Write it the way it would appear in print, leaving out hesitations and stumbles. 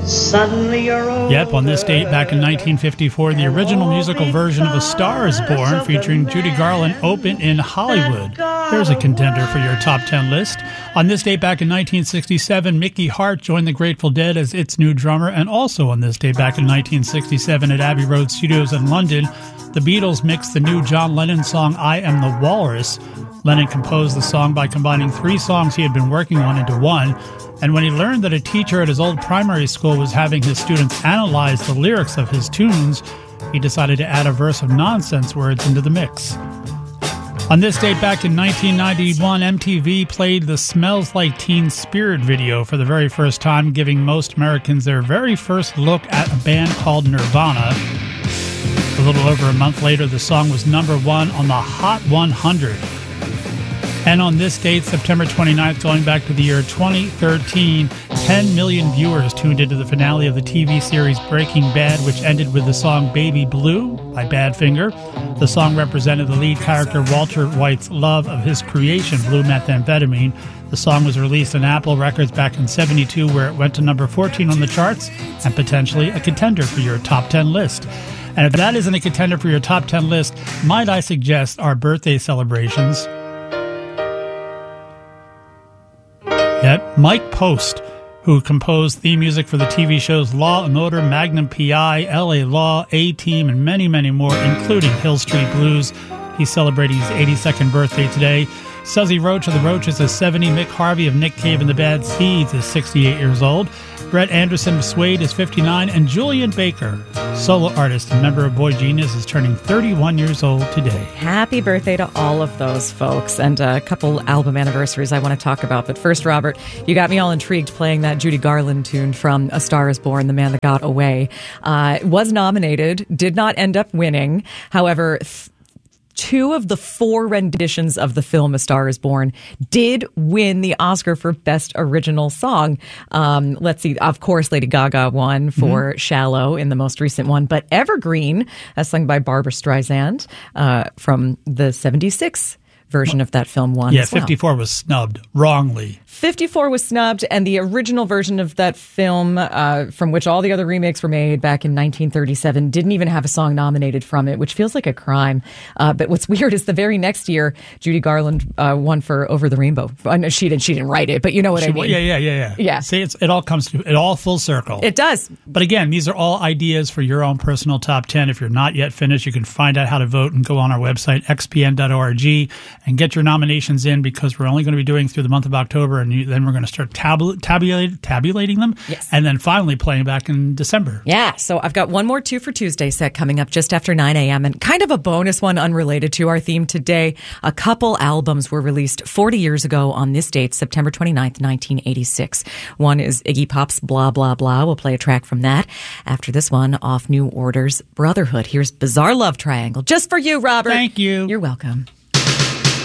Suddenly you're over. Yep, on this date back in 1954, the original musical version of A Star is Born featuring Judy Garland opened in Hollywood. There's a contender for your top 10 list. On this date back in 1967, Mickey Hart joined the Grateful Dead as its new drummer, and also on this date back in 1967 at Abbey Road Studios in London, the Beatles mixed the new John Lennon song I Am the Walrus. Lennon composed the song by combining 3 songs he had been working on into one, and when he learned that a teacher at his old primary school was having his students analyze the lyrics of his tunes, he decided to add a verse of nonsense words into the mix. On this date back in 1991, MTV played the Smells Like Teen Spirit video for the very first time, giving most Americans their very first look at a band called Nirvana. A little over a month later, the song was #1 on the Hot 100. And on this date, September 29th, going back to the year 2013, 10 million viewers tuned into the finale of the TV series Breaking Bad, which ended with the song Baby Blue by Badfinger. The song represented the lead character Walter White's love of his creation, blue methamphetamine. The song was released on Apple Records back in '72, where it went to number 14 on the charts and potentially a contender for your top 10 list. And if that isn't a contender for your top 10 list, might I suggest our birthday celebrations? Yep, Mike Post, who composed theme music for the TV shows Law & Order, Magnum P.I., L.A. Law, A-Team, and many, many more, including Hill Street Blues. He's celebrating his 82nd birthday today. Suzy Roach of the Roaches is 70. Mick Harvey of Nick Cave and the Bad Seeds is 68 years old. Brett Anderson of Suede is 59. And Julian Baker, solo artist and member of Boy Genius, is turning 31 years old today. Happy birthday to all of those folks. And a couple album anniversaries I want to talk about. But first, Robert, you got me all intrigued playing that Judy Garland tune from A Star is Born, The Man That Got Away. Was nominated, did not end up winning. However, 2 of the 4 renditions of the film A Star is Born did win the Oscar for Best Original Song. Let's see. Of course, Lady Gaga won for Shallow in the most recent one. But Evergreen, sung by Barbra Streisand from the 76 version of that film won as well. 54 was snubbed wrongly. 54 was snubbed, and the original version of that film, from which all the other remakes were made back in 1937, didn't even have a song nominated from it, which feels like a crime. But what's weird is the very next year, Judy Garland won for Over the Rainbow. No, she didn't write it, but you know what I mean. Yeah. See, it all comes to it all full circle. It does. But again, these are all ideas for your own personal top 10. If you're not yet finished, you can find out how to vote and go on our website, xpn.org, and get your nominations in, because we're only going to be doing through the month of October, and then we're going to start tabulating them, yes, and then finally playing back in December. Yeah, so I've got one more 2 for Tuesday set coming up just after 9 a.m. and kind of a bonus one unrelated to our theme today. A couple albums were released 40 years ago on this date, September 29th, 1986. One is Iggy Pop's Blah, Blah, Blah. We'll play a track from that. After this one, off New Order's Brotherhood. Here's Bizarre Love Triangle. Just for you, Robert. Thank you. You're welcome.